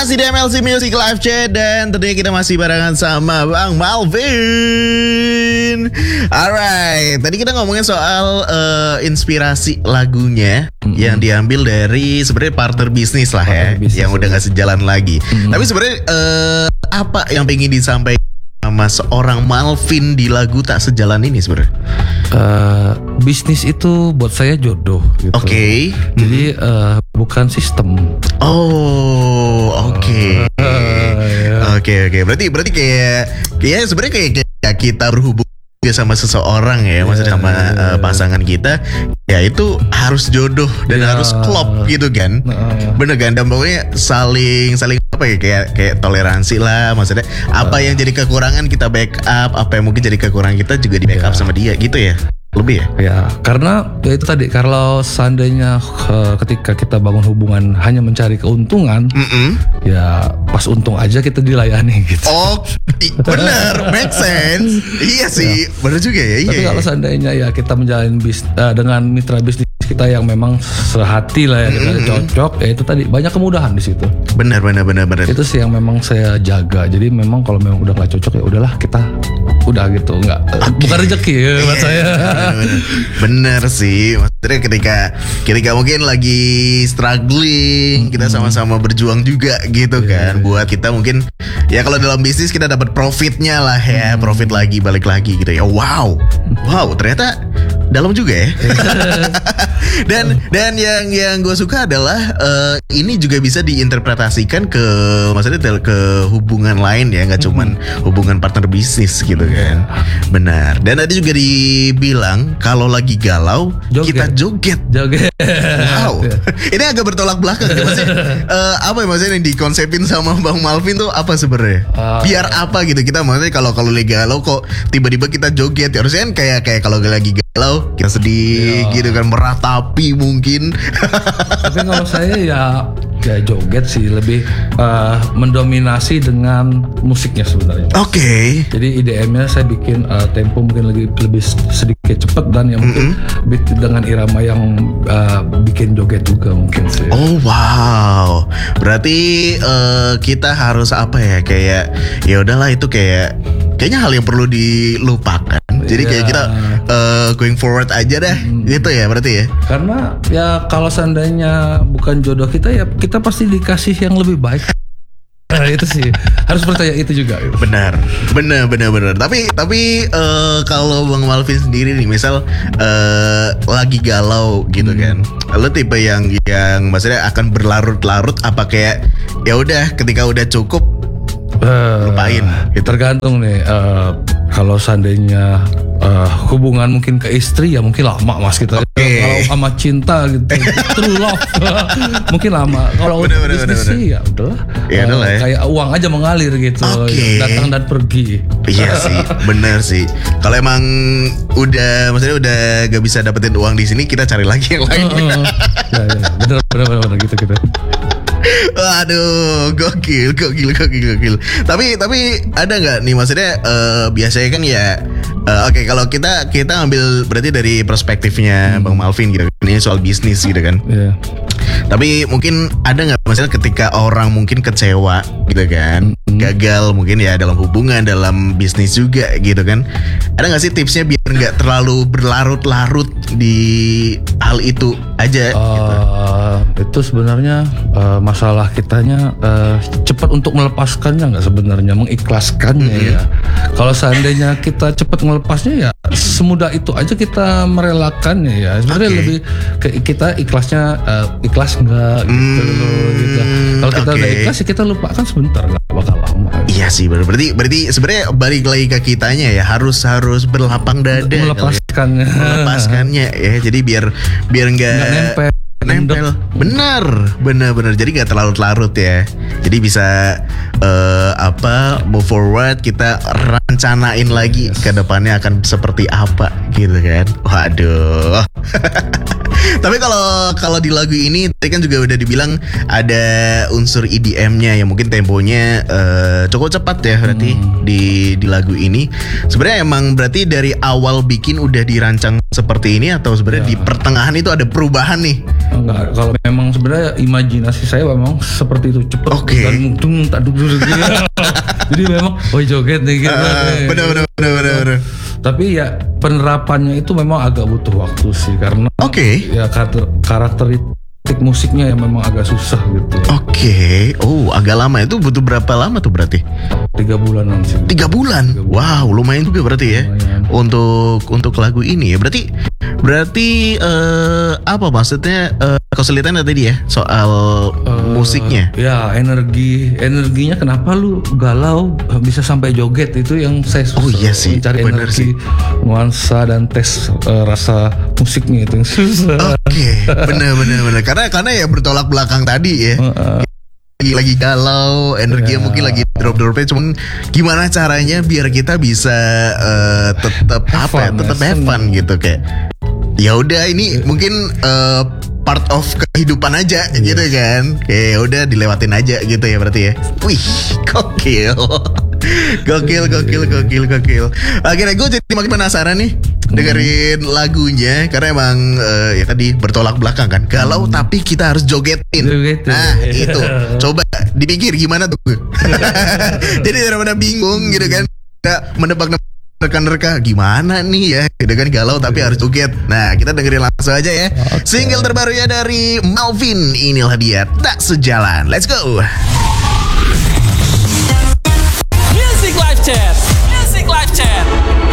Masih di MLC Music Live Chat dan tentunya kita masih barengan sama Bang Malvin. Alright, tadi kita ngomongin soal inspirasi lagunya yang diambil dari sebenarnya partner bisnis lah ya, yang udah gak sejalan lagi. Tapi sebenarnya apa yang pengen disampaikan sama seorang Malvin di lagu Tak Sejalan ini sebenarnya? Bisnis itu buat saya jodoh gitu. Oke. Jadi bukan sistem. Oh, oke. Oke. Berarti kayak sebenarnya kayak kita berhubung sama seseorang ya, maksudnya sama pasangan kita, ya itu harus jodoh dan harus klop gitu kan. Bener kan? Dan pokoknya saling apa ya, kayak toleransi lah, maksudnya apa yang jadi kekurangan kita backup, apa yang mungkin jadi kekurangan kita juga di backup sama dia gitu ya. Lebih ya? Ya, karena ya itu tadi, kalau seandainya ketika kita bangun hubungan hanya mencari keuntungan, ya pas untung aja kita dilayani gitu. Oh, bener, make sense. Iya sih, bener juga ya. Tapi kalau seandainya ya kita menjalin dengan mitra bisnis kita yang memang sehati lah ya, kita cocok, ya itu tadi banyak kemudahan di situ. Benar. Itu sih yang memang saya jaga. Jadi memang kalau memang udah nggak cocok, ya udahlah, kita udah gitu, nggak bukan rezeki ya buat saya. Bener sih, maksudnya ketika mungkin lagi struggling, kita sama-sama berjuang juga gitu kan, buat kita mungkin ya kalau dalam bisnis kita dapat profitnya lah ya, profit lagi balik lagi gitu ya. Wow ternyata dalam juga ya. dan yang gue suka adalah ini juga bisa diinterpretasikan ke maksudnya ke hubungan lain ya, nggak cuman hubungan partner bisnis gitu kan. Benar. Dan tadi juga dibilang kalau lagi galau kita joget. Wow. Ini agak bertolak belakang ya, maksudnya apa ya, maksudnya yang dikonsepin sama Bang Malvin tuh apa sebenarnya? Biar apa gitu kita, maksudnya kalau lagi galau kok tiba-tiba kita joget ya, harusnya kan kayak kalau lagi galau kita sedih gitu kan, meratapi mungkin. Tapi kalau saya ya joget sih, lebih mendominasi dengan musiknya sebenarnya. Oke. Jadi IDM-nya saya bikin tempo mungkin lebih sedikit cepat, dan yang mungkin beat dengan irama yang bikin joget juga mungkin sih. Oh wow. Berarti kita harus apa ya, kayak ya udahlah, itu kayaknya hal yang perlu dilupakan. Jadi kayak kita going forward aja dah gitu ya berarti ya. Karena ya kalau seandainya bukan jodoh kita, ya kita pasti dikasih yang lebih baik. Itu sih harus percaya itu juga. Benar. Tapi kalau Bang Malvin sendiri nih, misal lagi galau gitu kan, lo tipe yang maksudnya akan berlarut-larut, apa kayak ya udah ketika udah cukup lupain gitu? Tergantung nih. Kalau seandainya hubungan mungkin ke istri, ya mungkin lama mas kita. Kalau sama cinta gitu, true love mungkin lama. Kalau bisnis sih ya udahlah. Ya kayak uang aja mengalir gitu, datang dan pergi. Iya sih, bener sih. Kalau emang maksudnya udah gak bisa dapetin uang di sini, kita cari lagi yang lain. Bener gitu. Waduh, gokil. Tapi ada nggak nih, maksudnya biasanya kan ya, oke, kalau kita ambil berarti dari perspektifnya Bang Malvin gitu, ini soal bisnis gitu kan. Tapi mungkin ada nggak, maksudnya ketika orang mungkin kecewa gitu kan, gagal mungkin ya dalam hubungan, dalam bisnis juga gitu kan, ada nggak sih tipsnya biar nggak terlalu berlarut-larut di hal itu aja gitu? Itu sebenarnya masalah kitanya cepat untuk melepaskannya nggak, sebenarnya mengikhlaskannya ya. Kalau seandainya kita cepat melepasnya, ya semudah itu aja kita merelakannya ya. Sebenarnya lebih ke kita ikhlasnya, ikhlas nggak gitu. Kalau kita udah ikhlas, ya kita lupakan sebentar, nggak bakal lama. Iya sih, berarti sebenarnya balik lagi ke kitanya ya, harus berlapang dada melepaskannya ya. Jadi biar nggak nempel. Benar. Jadi nggak terlarut-larut ya. Jadi bisa move forward, kita rencanain lagi ke depannya akan seperti apa gitu kan. Waduh. Tapi kalau di lagu ini tadi kan juga udah dibilang ada unsur EDM-nya yang mungkin temponya cukup cepat ya berarti di lagu ini. Sebenarnya emang berarti dari awal bikin udah dirancang seperti ini, atau sebenarnya di pertengahan itu ada perubahan nih? Enggak, kalau memang sebenarnya imajinasi saya memang seperti itu, cepat dan tak duduk gitu. Jadi memang joget nih gitu. Benar. Tapi ya penerapannya itu memang agak butuh waktu sih, karena ya karakteristik musiknya yang memang agak susah gitu. Agak lama. Itu butuh berapa lama tuh berarti? 3 bulanan sih. 3 bulan? Wow, lumayan juga berarti ya. Untuk lagu ini ya. Berarti apa maksudnya kesulitannya tadi ya soal musiknya? Ya energinya kenapa lu galau bisa sampai joget, itu yang saya susah. Iya sih, mencari energi, nuansa dan tes rasa musiknya itu yang susah. Benar. Karena ya bertolak belakang tadi ya. Lagi galau, energinya mungkin lagi drop-dropnya, cuman gimana caranya biar kita bisa tetap have fun gitu, kayak ya udah ini mungkin part of kehidupan aja gitu kan, kayak udah dilewatin aja gitu ya berarti ya. Wih, gokil. Akhirnya gue jadi makin penasaran nih dengerin lagunya, karena emang ya tadi bertolak belakang kan, galau tapi kita harus jogetin. Nah itu coba dipikir gimana tuh. Jadi daripada bingung gitu kan, menebak nerka gimana nih ya, gitu kan, galau tapi harus joget. Nah kita dengerin langsung aja ya. Single terbarunya dari Malvin, inilah dia Tak Sejalan. Let's go.